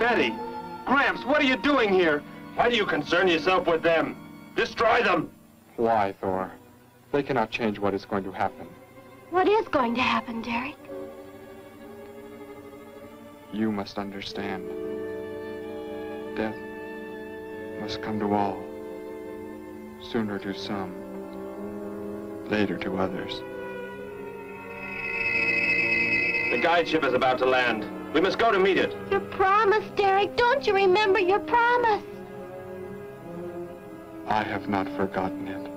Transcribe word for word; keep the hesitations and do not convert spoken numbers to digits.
Betty. Gramps, what are you doing here? Why do you concern yourself with them? Destroy them! Why, Thor? They cannot change what is going to happen. What is going to happen, Derek? You must understand. Death must come to all. Sooner to some, later to others. The guide ship is about to land. We must go to meet it. Your promise, Derek. Don't you remember your promise? I have not forgotten it.